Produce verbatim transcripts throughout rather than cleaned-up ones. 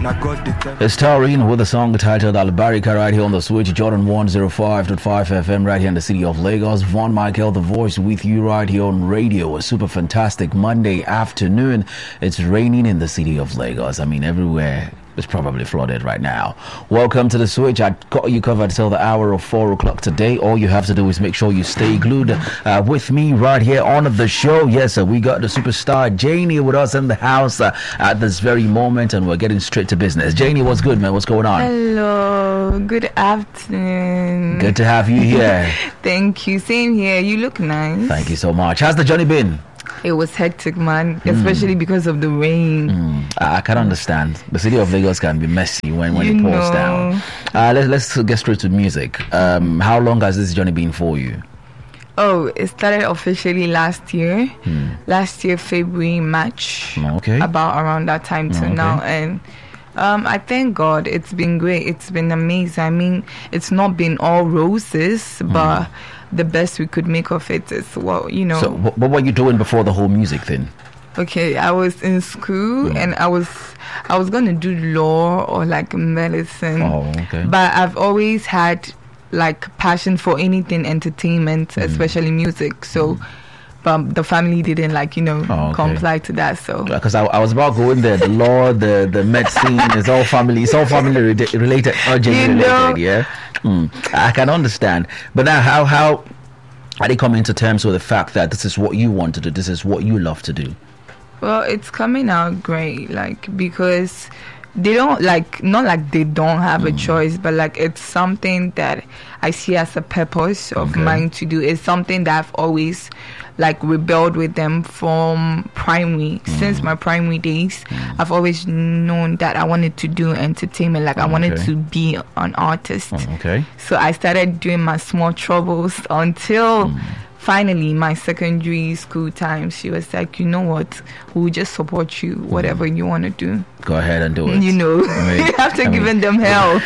It's Taurine with a song titled Albarika right here on the switch. Jordan one oh five point five F M right here in the city of Lagos. Von Michael, the voice with you right here on radio. A super fantastic Monday afternoon. It's raining in the city of Lagos. I mean, everywhere. It's probably flooded right now. Welcome to the switch. I got you covered till the hour of four o'clock today. All you have to do is make sure you stay glued uh, with me right here on the show. Yes, sir, we got the superstar Janie with us in the house uh, at this very moment, and we're getting straight to business. Janie, what's good, man? What's going on? Hello. Good afternoon. Good to have you here. Thank you. Same here. You look nice. Thank you so much. How's the journey been? It was hectic, man, especially mm. because of the rain. Mm. I, I can understand. The city of Lagos can be messy when, when it pours know. down. Uh, let, let's get straight to music. Um, how long has this journey been for you? Oh, it started officially last year. Hmm. Last year, February, March. Okay. About around that time to okay. now. And um, I thank God. It's been great. It's been amazing. I mean, it's not been all roses, but... Hmm. The best we could make of it is, well, you know. So, what, what were you doing before the whole music thing? Okay, I was in school mm. and I was I was gonna do law or like medicine. Oh, okay. But I've always had like passion for anything entertainment, mm. especially music. So. Mm. But the family didn't like, you know, oh, okay. comply to that. So because I, I was about going there, the law, the the medicine is all family, it's all family re- related, urgently you know, related. Yeah, mm. I can understand. But now, how how are they coming to terms with the fact that this is what you want to do, this is what you love to do? Well, it's coming out great, like because they don't like not like they don't have mm. a choice, but like it's something that I see as a purpose of okay. mine to do. It's something that I've always like rebelled with them from primary. Mm. Since my primary days, mm. I've always known that I wanted to do entertainment. Like I okay. wanted to be an artist. Oh, okay. So I started doing my small troubles until mm. finally my secondary school time. She was like, you know what? We'll just support you, whatever mm. you want to do. Go ahead and do it. You know, I mean, after I giving mean, them hell.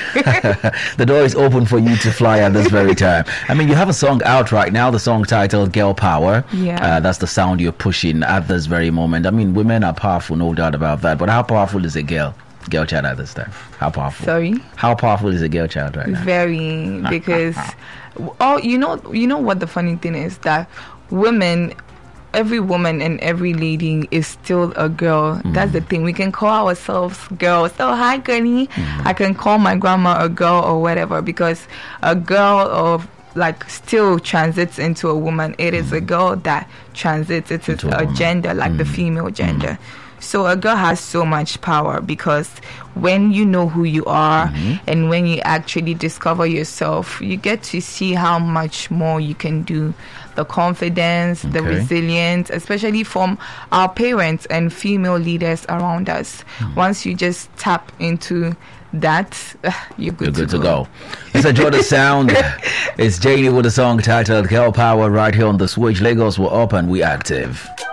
The door is open for you to fly at this very time. I mean, you have a song out right now, the song titled Girl Power. Yeah. Uh, that's the sound you're pushing at this very moment. I mean, women are powerful, no doubt about that. But how powerful is a girl? Girl child at this time? How powerful? Sorry? How powerful is a girl child right now? Very, because, oh, you know, you know what the funny thing is? That women... Every woman and every lady is still a girl. Mm. That's the thing. We can call ourselves girls. So, hi, Granny. Mm. I can call my grandma a girl or whatever, because a girl of like still transits into a woman. It mm. is a girl that transits into, into a, a gender, like mm. the female gender. Mm. So a girl has so much power, because when you know who you are mm-hmm. and when you actually discover yourself, you get to see how much more you can do. The confidence, okay. the resilience, especially from our parents and female leaders around us. Mm. Once you just tap into that, uh, you're good, you're to, good go. to go. Let's enjoy the sound. It's Janie with a song titled Girl Power right here on the switch. Lagos, we're up and we active.